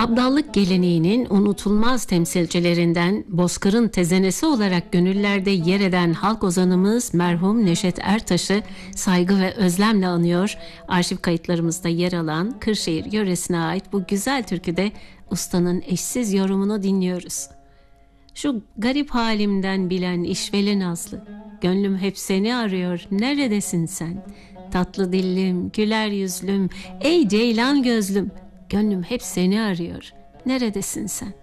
Abdallık geleneğinin unutulmaz temsilcilerinden, Bozkır'ın tezenesi olarak gönüllerde yer eden halk ozanımız merhum Neşet Ertaş'ı saygı ve özlemle anıyor. Arşiv kayıtlarımızda yer alan Kırşehir yöresine ait bu güzel türküde ustanın eşsiz yorumunu dinliyoruz. Şu garip halimden bilen işveli nazlı, gönlüm hep seni arıyor, neredesin sen? Tatlı dillim, güler yüzlüm, ey ceylan gözlüm, gönlüm hep seni arıyor, neredesin sen?